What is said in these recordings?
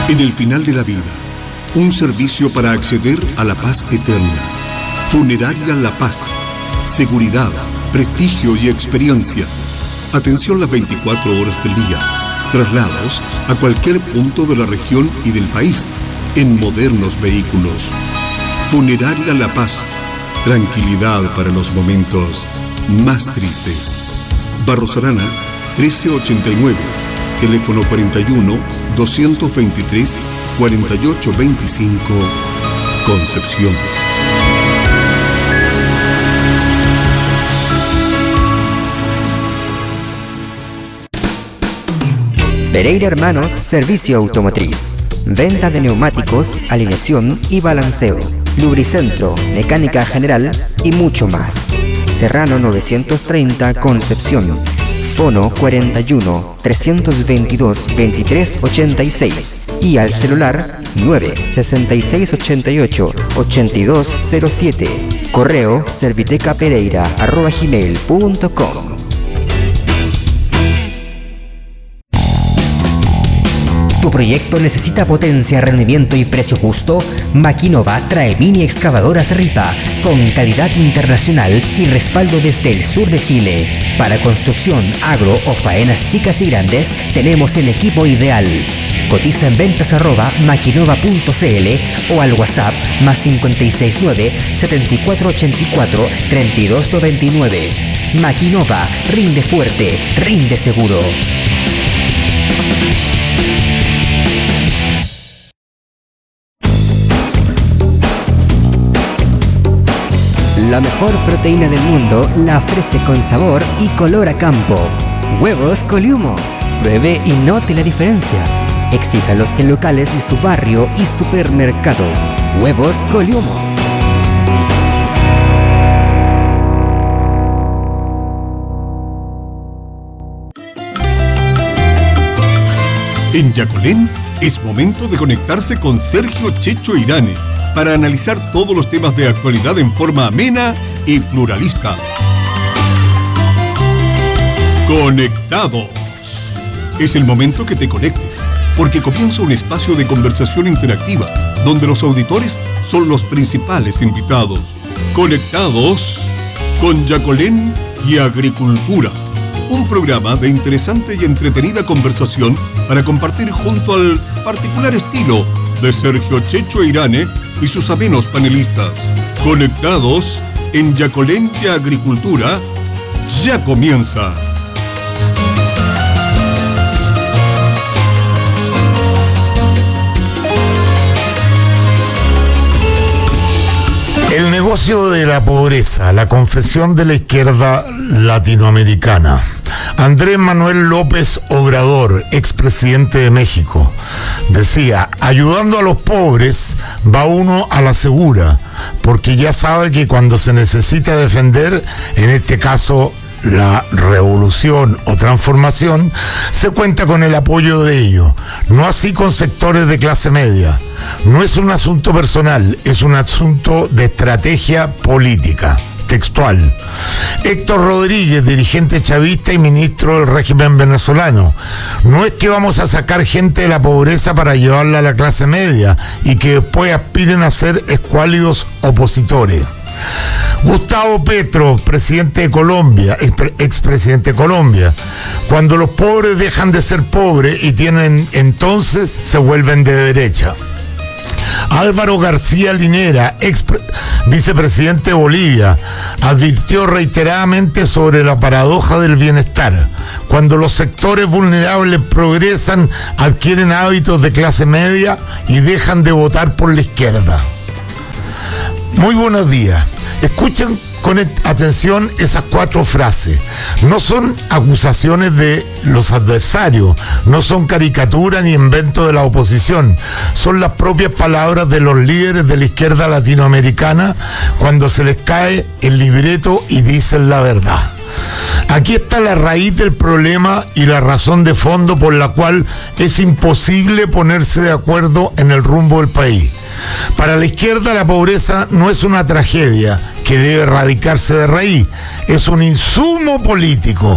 En el final de la vida, un servicio para acceder a la paz eterna. Funeraria La Paz. Seguridad, prestigio y experiencia. Atención las 24 horas del día. Traslados a cualquier punto de la región y del país en modernos vehículos. Funeraria La Paz. Tranquilidad para los momentos más tristes. Barros Arana, 1389. Teléfono 41-223-4825. Concepción. Pereira Hermanos, servicio automotriz. Venta de neumáticos, alineación y balanceo. Lubricentro, mecánica general y mucho más. Serrano 930, Concepción. Fono 41-322-2386 y al celular 96688-8207. Correo servitecapereira@gmail.com. ¿Tu proyecto necesita potencia, rendimiento y precio justo? Maquinova trae mini excavadoras Ripa con calidad internacional y respaldo desde el sur de Chile. Para construcción, agro o faenas chicas y grandes, tenemos el equipo ideal. Cotiza en ventas@maquinova.cl o al WhatsApp +569 7484 3299. Maquinova, rinde fuerte, rinde seguro. La mejor proteína del mundo la ofrece con sabor y color a campo. Huevos Coliumo. Pruebe y note la diferencia. Exíjalos en locales de su barrio y supermercados. Huevos Coliumo. En Yacolén es momento de conectarse con Sergio Checho Irane para analizar todos los temas de actualidad en forma amena y pluralista. Conectados. Es el momento que te conectes, porque comienza un espacio de conversación interactiva, donde los auditores son los principales invitados. Conectados con Yacolén y Agricultura. Un programa de interesante y entretenida conversación para compartir junto al particular estilo de Sergio Checho Irane y sus amenos panelistas. Conectados en Yacolén y Agricultura, ya comienza. El negocio de la pobreza, la confesión de la izquierda latinoamericana. Andrés Manuel López Obrador, expresidente de México, decía: ayudando a los pobres va uno a la segura, porque ya sabe que cuando se necesita defender, en este caso la revolución o transformación, se cuenta con el apoyo de ellos, no así con sectores de clase media. No es un asunto personal, es un asunto de estrategia política. Textual. Héctor Rodríguez, dirigente chavista y ministro del régimen venezolano: no es que vamos a sacar gente de la pobreza para llevarla a la clase media y que después aspiren a ser escuálidos opositores. Gustavo Petro, presidente de Colombia, expresidente de Colombia: cuando los pobres dejan de ser pobres y tienen, entonces se vuelven de derecha. Álvaro García Linera, vicepresidente de Bolivia, advirtió reiteradamente sobre la paradoja del bienestar. Cuando los sectores vulnerables progresan, adquieren hábitos de clase media y dejan de votar por la izquierda. Muy buenos días. Escuchen con atención esas 4 frases. No son acusaciones de los adversarios, no son caricaturas ni inventos de la oposición, son las propias palabras de los líderes de la izquierda latinoamericana cuando se les cae el libreto y dicen la verdad. Aquí está la raíz del problema y la razón de fondo por la cual es imposible ponerse de acuerdo en el rumbo del país. Para la izquierda, la pobreza no es una tragedia que debe erradicarse de raíz, es un insumo político,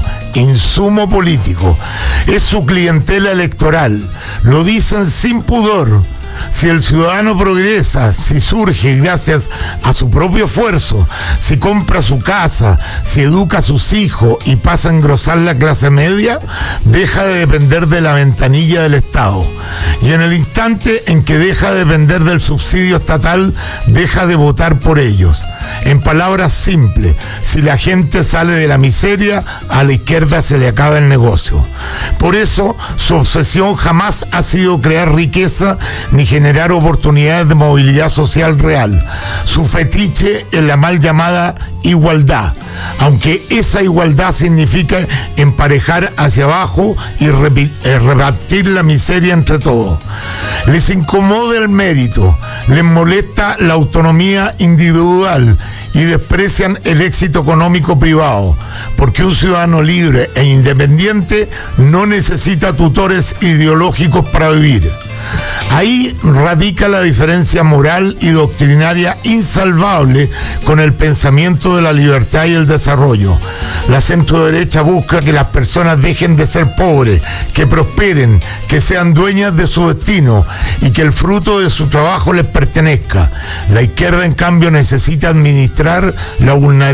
es su clientela electoral, lo dicen sin pudor. Si el ciudadano progresa, si surge gracias a su propio esfuerzo, si compra su casa, si educa a sus hijos y pasa a engrosar la clase media, deja de depender de la ventanilla del Estado. Y en el instante en que deja de depender del subsidio estatal, deja de votar por ellos. En palabras simples, si la gente sale de la miseria, a la izquierda se le acaba el negocio. Por eso, su obsesión jamás ha sido crear riqueza ni generar oportunidades de movilidad social real. Su fetiche es la mal llamada igualdad, aunque esa igualdad significa emparejar hacia abajo y repartir la miseria entre todos. Les incomoda el mérito, les molesta la autonomía individual y desprecian el éxito económico privado, porque un ciudadano libre e independiente no necesita tutores ideológicos para vivir. Ahí radica la diferencia moral y doctrinaria insalvable con el pensamiento de la libertad y el desarrollo. La centroderecha busca que las personas dejen de ser pobres, que prosperen, que sean dueñas de su destino y que el fruto de su trabajo les pertenezca. La izquierda, en cambio, necesita administrar la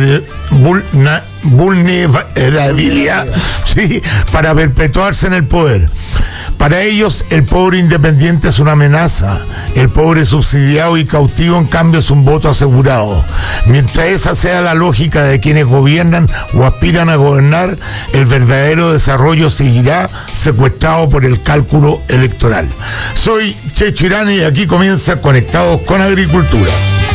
vulnerabilidad, ¿sí?, para perpetuarse en el poder. Para ellos, el pobre independiente es una amenaza, el pobre subsidiado y cautivo, en cambio, es un voto asegurado. Mientras esa sea la lógica de quienes gobiernan o aspiran a gobernar, el verdadero desarrollo seguirá secuestrado por el cálculo electoral. Soy Checho Irane y aquí comienza Conectados con Agricultura.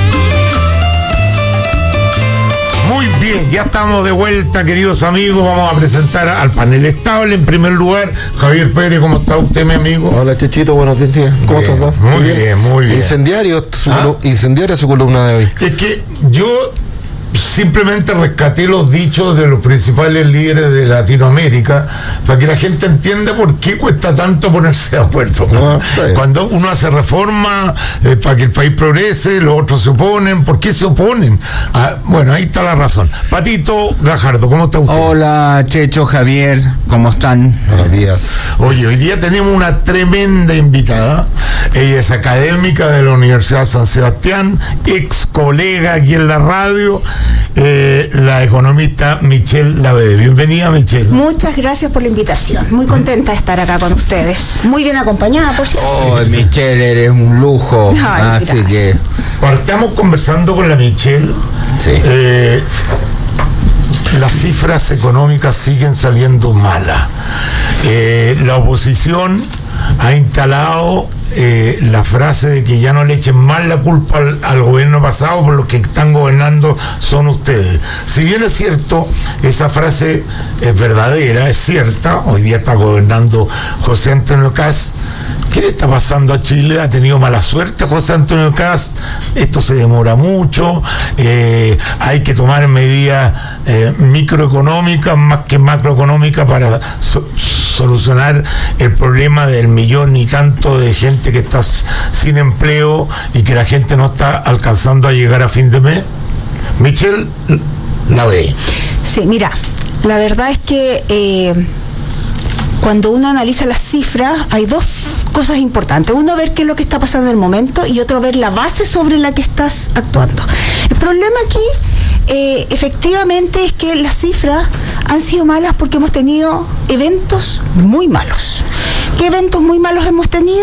Muy bien, ya estamos de vuelta, queridos amigos. Vamos a presentar al panel estable. En primer lugar, Javier Pérez, ¿cómo está usted, mi amigo? Hola, Chechito, buenos días. ¿Cómo estás? Muy bien, muy bien. Incendiaria su columna de hoy. Es que yo simplemente rescaté los dichos de los principales líderes de Latinoamérica para que la gente entienda por qué cuesta tanto ponerse de acuerdo. Cuando uno hace reforma para que el país progrese, los otros se oponen. ¿Por qué se oponen? Bueno, ahí está la razón. Patito Gajardo, ¿cómo está usted? Hola, Checho, Javier, ¿cómo están? Buenos días. Oye, hoy día tenemos una tremenda invitada. Ella es académica de la Universidad San Sebastián, ex colega aquí en la radio, la economista Michelle Laverde. Bienvenida, Michelle. Muchas gracias por la invitación. Muy contenta de estar acá con ustedes. Muy bien acompañada, por cierto. Oh, Michelle, eres un lujo. Ay, así que partamos conversando con la Michelle. sí. Las cifras económicas siguen saliendo malas. La oposición ha instalado la frase de que ya no le echen más la culpa al gobierno pasado, por los que están gobernando son ustedes. Si bien es cierto, esa frase es verdadera, es cierta. Hoy día está gobernando José Antonio Kast. ¿Qué le está pasando a Chile? ¿Ha tenido mala suerte José Antonio Kast? Esto se demora mucho, hay que tomar medidas microeconómicas más que macroeconómicas para solucionar el problema del millón y tanto de gente que está sin empleo y que la gente no está alcanzando a llegar a fin de mes. Michelle Laverde. Sí, mira, la verdad es que cuando uno analiza las cifras hay dos cosas importantes. Uno, ver qué es lo que está pasando en el momento, y otro, ver la base sobre la que estás actuando. El problema aquí efectivamente es que las cifras han sido malas porque hemos tenido eventos muy malos. ¿Qué eventos muy malos hemos tenido?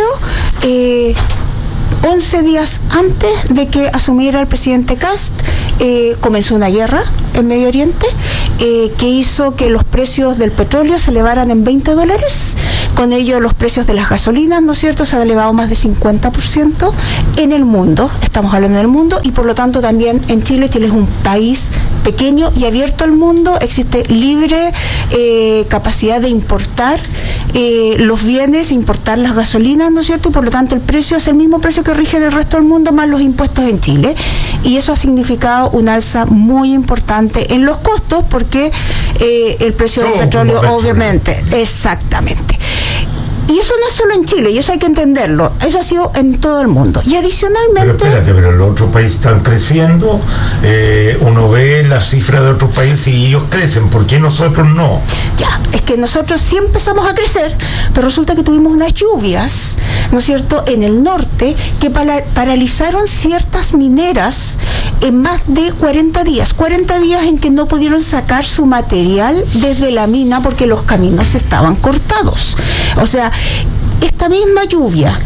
11 días antes de que asumiera el presidente Kast, comenzó una guerra en Medio Oriente que hizo que los precios del petróleo se elevaran en $20. Con ello los precios de las gasolinas, ¿no es cierto?, se han elevado más de 50% en el mundo. Estamos hablando del mundo, y por lo tanto también en Chile. Chile es un país pequeño y abierto al mundo, existe libre capacidad de importar los bienes, importar las gasolinas, ¿no es cierto? Y por lo tanto el precio es el mismo precio que rige en el resto del mundo más los impuestos en Chile, y eso ha significado un alza muy importante en los costos porque el precio del petróleo obviamente, exactamente. Y eso no es solo en Chile, y eso hay que entenderlo, eso ha sido en todo el mundo. Y adicionalmente... Pero los otros países están creciendo, uno ve las cifras de otros países y ellos crecen, ¿por qué nosotros no? Ya, es que nosotros sí empezamos a crecer, pero resulta que tuvimos unas lluvias, ¿no es cierto?, en el norte, que paralizaron ciertas mineras en más de 40 días en que no pudieron sacar su material desde la mina porque los caminos estaban cortados. O sea, esta misma lluvia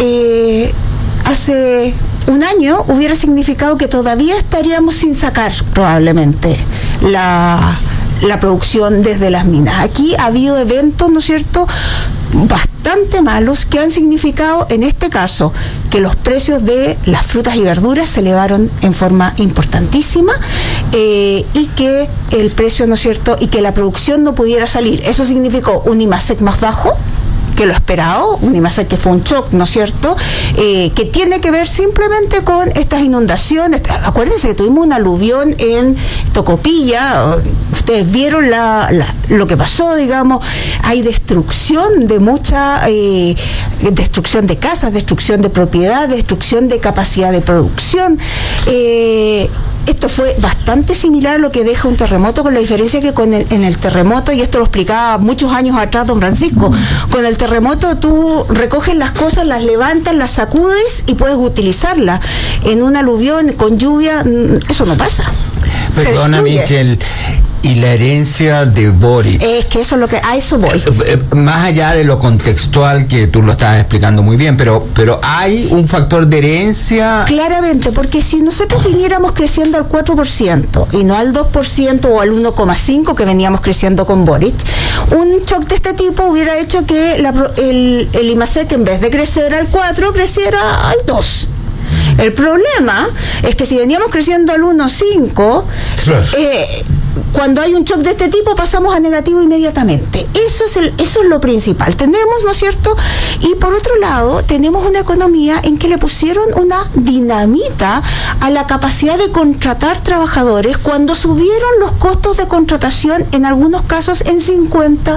hace un año hubiera significado que todavía estaríamos sin sacar probablemente la producción desde las minas. Aquí ha habido eventos, ¿no es cierto?, bastante malos que han significado, en este caso, que los precios de las frutas y verduras se elevaron en forma importantísima y que el precio, ¿no es cierto?, y que la producción no pudiera salir. Eso significó un IMASEC más bajo que lo esperado, un IMASEC que fue un shock, ¿no es cierto?, que tiene que ver simplemente con estas inundaciones. Acuérdense que tuvimos un aluvión en Tocopilla, ustedes vieron lo que pasó, digamos, hay destrucción de destrucción de casas, destrucción de propiedad, destrucción de capacidad de producción. Esto fue bastante similar a lo que deja un terremoto, con la diferencia que en el terremoto, y esto lo explicaba muchos años atrás don Francisco, con el terremoto tú recoges las cosas, las levantas, las sacudes y puedes utilizarlas. En un aluvión con lluvia, eso no pasa. Perdona, Michelle, y la herencia de Boric. Es que eso es lo que, a eso voy. Más allá de lo contextual que tú lo estabas explicando muy bien, pero hay un factor de herencia. Claramente, porque si nosotros viniéramos creciendo al 4% y no al 2% o al 1,5% que veníamos creciendo con Boric, un shock de este tipo hubiera hecho que el IMASEC, en vez de crecer al 4%, creciera al 2%. El problema es que si veníamos creciendo al 1,5%, claro, cuando hay un shock de este tipo pasamos a negativo inmediatamente. Eso es lo principal. Tenemos, ¿no es cierto? Y por otro lado, tenemos una economía en que le pusieron una dinamita a la capacidad de contratar trabajadores cuando subieron los costos de contratación, en algunos casos en 50%.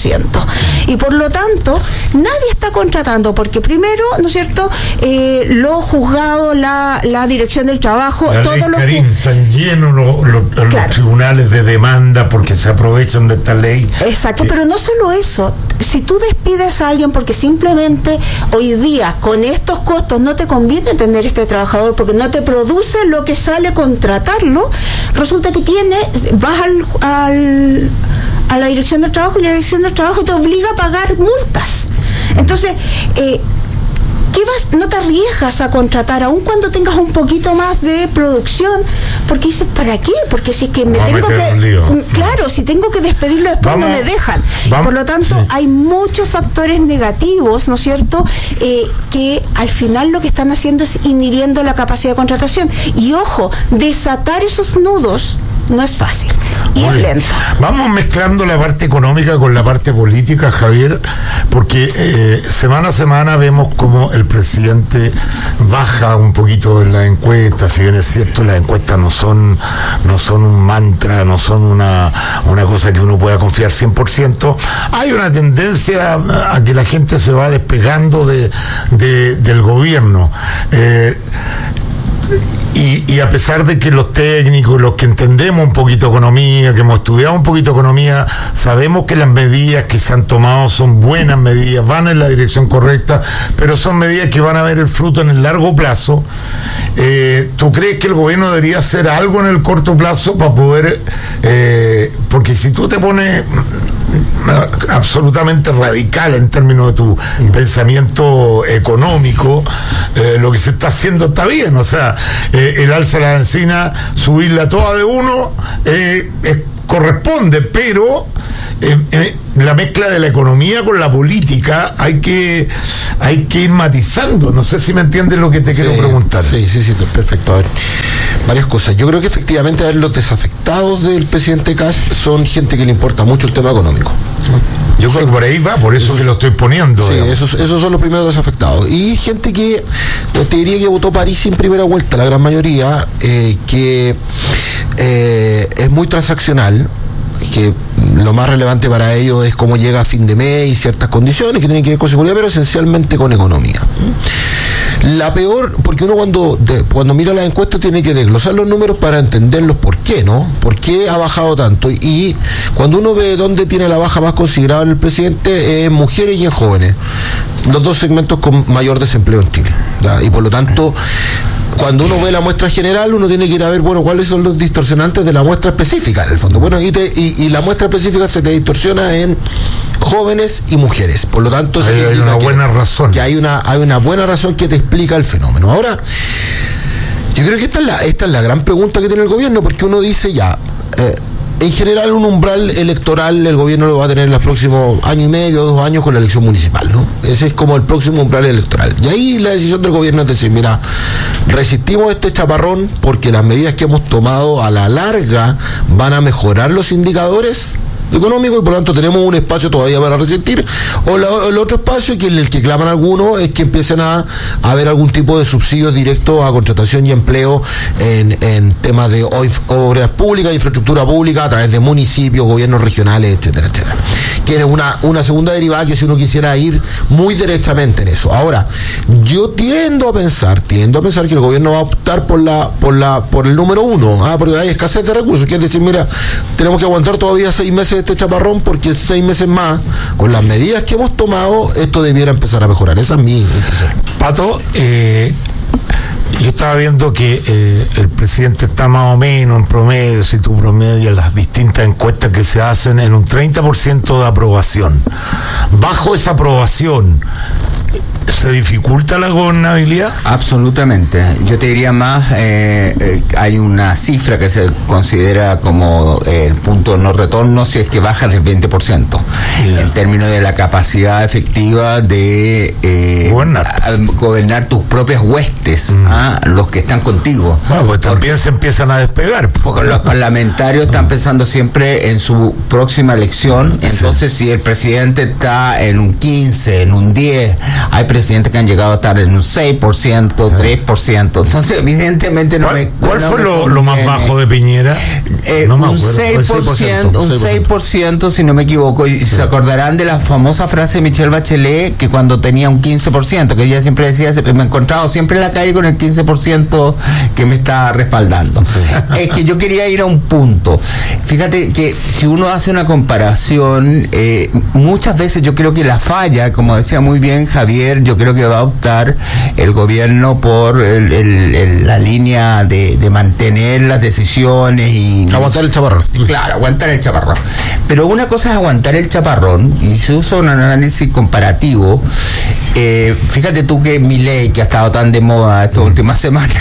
Y por lo tanto, nadie está contratando porque primero, ¿no es cierto?, los juzgados, la dirección del trabajo, todos los... están llenos claro, los tribunales de demanda porque se aprovechan de esta ley. Exacto, pero no solo eso. Si tú despides a alguien porque simplemente hoy día con estos costos no te conviene tener este trabajador porque no te produce lo que sale contratarlo, resulta que vas a la dirección del trabajo y la dirección del trabajo te obliga a pagar multas. Entonces, no te arriesgas a contratar aun cuando tengas un poquito más de producción, porque dices, ¿para qué? Porque si es que si tengo que despedirlo después no me dejan. Por lo tanto, hay muchos factores negativos, ¿no es cierto?, que al final lo que están haciendo es inhibiendo la capacidad de contratación. Y ojo, desatar esos nudos no es fácil y es lento. Vamos mezclando la parte económica con la parte política, Javier, porque semana a semana vemos como el presidente baja un poquito en la encuesta. Si bien es cierto, las encuestas no son un mantra, no son una cosa que uno pueda confiar 100%. Hay una tendencia a que la gente se va despegando del gobierno. Y a pesar de que los técnicos, los que entendemos un poquito economía, que hemos estudiado un poquito economía, sabemos que las medidas que se han tomado son buenas medidas, van en la dirección correcta, pero son medidas que van a ver el fruto en el largo plazo. ¿Tú crees que el gobierno debería hacer algo en el corto plazo para poder... porque si tú te pones absolutamente radical en términos de tu pensamiento económico, lo que se está haciendo está bien, o sea, el alza de la bencina, subirla toda de uno, corresponde, pero la mezcla de la economía con la política hay que hay que ir matizando. No sé si me entiendes lo que te quiero preguntar. Sí, perfecto. A ver, varias cosas. Yo creo que efectivamente, a ver, los desafectados del presidente Kast son gente que le importa mucho el tema económico. Yo creo que por ahí va, por eso que lo estoy poniendo. Sí, esos son los primeros desafectados. Y gente que, te diría que votó París en primera vuelta, la gran mayoría, que es muy transaccional, que lo más relevante para ellos es cómo llega a fin de mes y ciertas condiciones que tienen que ver con seguridad, pero esencialmente con economía. La peor, porque uno cuando mira las encuestas tiene que desglosar los números para entenderlos por qué, ¿no? ¿Por qué ha bajado tanto? Y cuando uno ve dónde tiene la baja más considerable el presidente, en mujeres y en jóvenes, los dos segmentos con mayor desempleo en Chile, ¿ya? Y por lo tanto, cuando uno ve la muestra general, uno tiene que ir a ver, bueno, cuáles son los distorsionantes de la muestra específica, en el fondo. Bueno, y la muestra específica se te distorsiona en jóvenes y mujeres. Por lo tanto, hay una buena razón. Que hay una buena razón que te explica el fenómeno. Ahora, yo creo que esta es la gran pregunta que tiene el gobierno, porque uno dice en general un umbral electoral el gobierno lo va a tener en los próximos año y medio, 2 años con la elección municipal, ¿no? Ese es como el próximo umbral electoral. Y ahí la decisión del gobierno es decir, mira, resistimos este chaparrón porque las medidas que hemos tomado a la larga van a mejorar los indicadores económico y por lo tanto tenemos un espacio todavía para resistir, o el otro espacio que en el que claman algunos es que empiecen a haber algún tipo de subsidios directos a contratación y empleo en temas de obras públicas, infraestructura pública a través de municipios, gobiernos regionales, etcétera, etcétera. Que es una segunda derivada que si uno quisiera ir muy derechamente en eso. Ahora, yo tiendo a pensar que el gobierno va a optar por el número 1, porque hay escasez de recursos, que es decir, mira, tenemos que aguantar todavía 6 meses de este chaparrón porque 6 meses más, con las medidas que hemos tomado, esto debiera empezar a mejorar. Esa es mi impresión. Pato, yo estaba viendo que el presidente está más o menos en promedio, si tú promedias las distintas encuestas que se hacen, en un 30% de aprobación. Bajo esa aprobación, ¿se dificulta la gobernabilidad? Absolutamente. Yo te diría más, hay una cifra que se considera como el punto de no retorno si es que baja del 20%, en términos de la capacidad efectiva de gobernar tus propias huestes, los que están contigo. Bueno, pues también se empiezan a despegar. Porque los parlamentarios están pensando siempre en su próxima elección, entonces si el presidente está en un 15, en un 10, hay presidentes que han llegado a estar en un 6%, 3%. Entonces, evidentemente ¿Cuál fue lo más bajo de Piñera? No me acuerdo. 6%, si no me equivoco. Y se acordarán de la famosa frase de Michelle Bachelet, que cuando tenía un 15%, que ella siempre decía, me he encontrado siempre en la calle con el 15% que me está respaldando. Es que yo quería ir a un punto. Fíjate que si uno hace una comparación, muchas veces yo creo que la falla, como decía muy bien Javier, yo creo que va a optar el gobierno por la línea de mantener las decisiones y aguantar el chaparrón. Claro, aguantar el chaparrón. Pero una cosa es aguantar el chaparrón, y se usa un análisis comparativo. Fíjate tú que Milei, que ha estado tan de moda estas últimas semanas,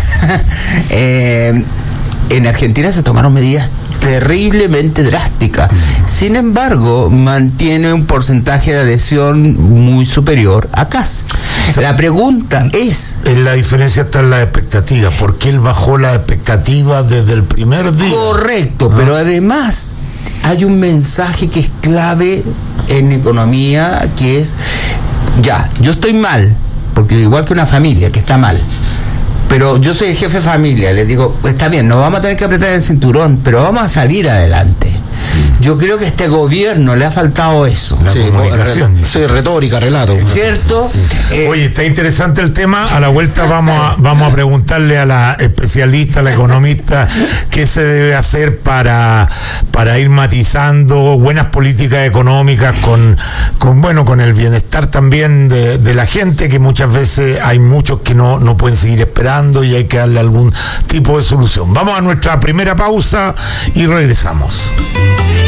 en Argentina se tomaron medidas terriblemente drástica. Sin embargo, mantiene un porcentaje de adhesión muy superior a Kast. La pregunta es... La diferencia está en las expectativas. ¿Por qué él bajó las expectativas desde el primer día? Correcto, pero además hay un mensaje que es clave en economía, que es, ya, yo estoy mal, porque igual que una familia que está mal, pero yo soy el jefe de familia, les digo, está bien, nos vamos a tener que apretar el cinturón, pero vamos a salir adelante. Yo creo que a este gobierno le ha faltado eso. La comunicación. Sí, retórica, relato. ¿Cierto? Oye, está interesante el tema. A la vuelta vamos a preguntarle a la especialista, a la economista, qué se debe hacer para ir matizando buenas políticas económicas con el bienestar también de la gente, que muchas veces hay muchos que no pueden seguir esperando y hay que darle algún tipo de solución. Vamos a nuestra primera pausa y regresamos.